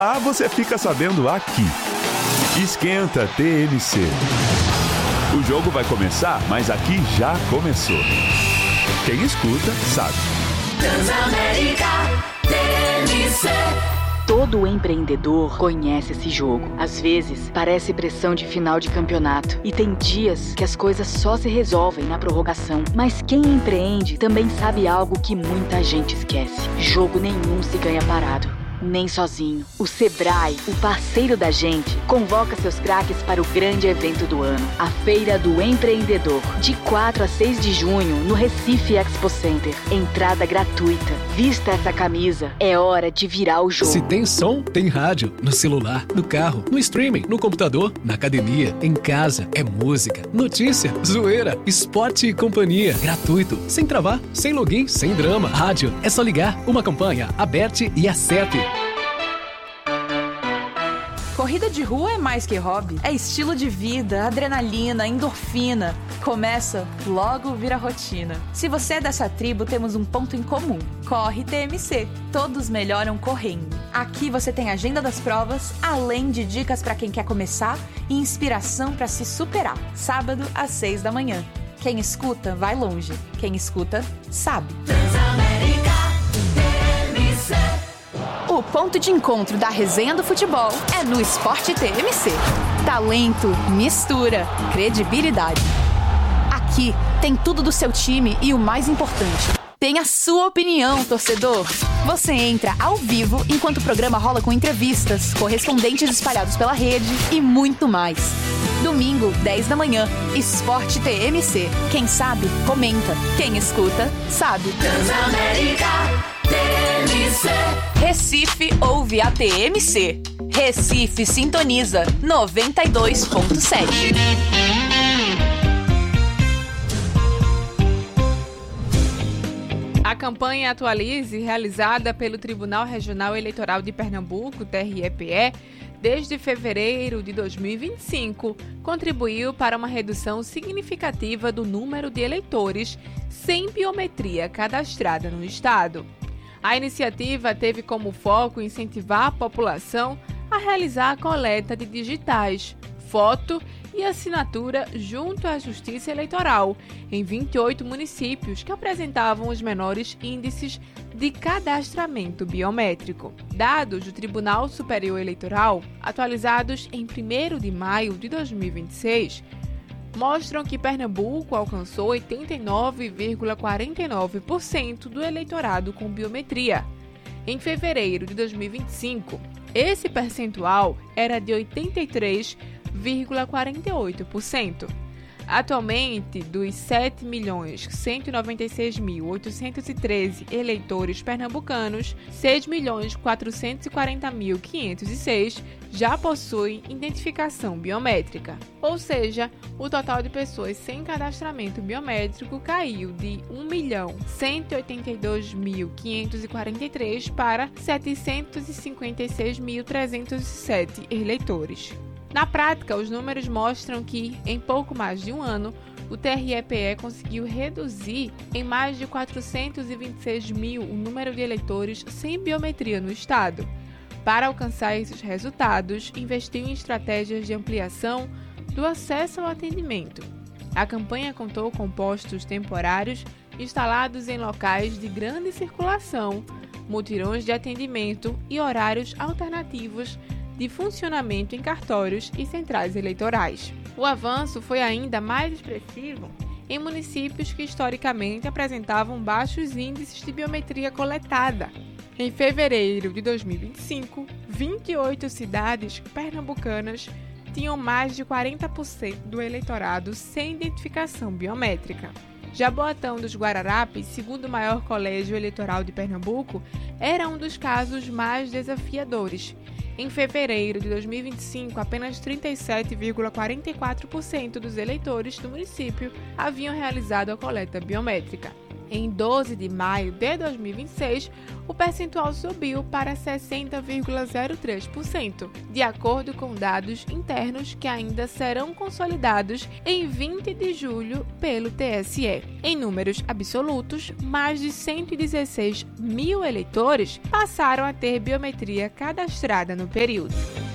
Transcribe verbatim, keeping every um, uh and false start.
Ah, você fica sabendo aqui. Esquenta T M C. O jogo vai começar, mas aqui já começou. Quem escuta, sabe. Transamérica T M C. Todo empreendedor conhece esse jogo. Às vezes, parece pressão de final de campeonato. E tem dias que as coisas só se resolvem na prorrogação. Mas quem empreende também sabe algo que muita gente esquece. Jogo nenhum se ganha parado. Nem sozinho. O Sebrae, o parceiro da gente, convoca seus craques para o grande evento do ano, a Feira do Empreendedor, de quatro a seis de junho, no Recife Expo Center. Entrada gratuita. Vista essa camisa, é hora de virar o jogo. Se tem som, tem rádio. No celular, no carro, no streaming, no computador, na academia, em casa. É música, notícia, zoeira, esporte e companhia. Gratuito, sem travar, sem login, sem drama. Rádio, é só ligar. Uma campanha, Aberte e Acerte. Corrida de rua é mais que hobby. É estilo de vida, adrenalina, endorfina. Começa, logo vira rotina. Se você é dessa tribo, temos um ponto em comum. Corre T M C. Todos melhoram correndo. Aqui você tem agenda das provas, além de dicas para quem quer começar e inspiração para se superar. Sábado, às seis da manhã. Quem escuta, vai longe. Quem escuta, sabe. Transamérica T M C. O ponto de encontro da resenha do futebol é no Esporte T M C. Talento, mistura, credibilidade. Aqui tem tudo do seu time e o mais importante, tem a sua opinião, torcedor. Você entra ao vivo enquanto o programa rola com entrevistas, correspondentes espalhados pela rede e muito mais. Domingo, dez da manhã, Esporte T M C. Quem sabe, comenta. Quem escuta, sabe. Transamérica T M C. Recife ouve a T M C. Recife sintoniza noventa e dois ponto sete. A campanha Atualize, realizada pelo Tribunal Regional Eleitoral de Pernambuco, T R E P E, desde fevereiro de dois mil e vinte e cinco, contribuiu para uma redução significativa do número de eleitores sem biometria cadastrada no estado. A iniciativa teve como foco incentivar a população a realizar a coleta de digitais, foto e assinatura junto à Justiça Eleitoral, em vinte e oito municípios que apresentavam os menores índices de cadastramento biométrico. Dados do Tribunal Superior Eleitoral, atualizados em primeiro de maio de dois mil e vinte e seis, mostram que Pernambuco alcançou oitenta e nove vírgula quarenta e nove por cento do eleitorado com biometria. Em fevereiro de dois mil e vinte e cinco, esse percentual era de oitenta e três vírgula quarenta e oito por cento. Atualmente, dos sete milhões cento e noventa e seis mil oitocentos e treze eleitores pernambucanos, seis milhões quatrocentos e quarenta mil quinhentos e seis já possuem identificação biométrica. Ou seja, o total de pessoas sem cadastramento biométrico caiu de um milhão cento e oitenta e dois mil quinhentos e quarenta e três para setecentos e cinquenta e seis mil trezentos e sete eleitores. Na prática, os números mostram que, em pouco mais de um ano, o T R E P E conseguiu reduzir em mais de quatrocentos e vinte e seis mil o número de eleitores sem biometria no estado. Para alcançar esses resultados, investiu em estratégias de ampliação do acesso ao atendimento. A campanha contou com postos temporários instalados em locais de grande circulação, mutirões de atendimento e horários alternativos de funcionamento em cartórios e centrais eleitorais. O avanço foi ainda mais expressivo em municípios que historicamente apresentavam baixos índices de biometria coletada. Em fevereiro de dois mil e vinte e cinco, vinte e oito cidades pernambucanas tinham mais de quarenta por cento do eleitorado sem identificação biométrica. Jaboatão dos Guararapes, segundo maior colégio eleitoral de Pernambuco, era um dos casos mais desafiadores. Em fevereiro de dois mil e vinte e cinco, apenas trinta e sete vírgula quarenta e quatro por cento dos eleitores do município haviam realizado a coleta biométrica. Em doze de maio de dois mil e vinte e seis, o percentual subiu para sessenta vírgula zero três por cento, de acordo com dados internos que ainda serão consolidados em vinte de julho pelo T S E. Em números absolutos, mais de cento e dezesseis mil eleitores passaram a ter biometria cadastrada no período.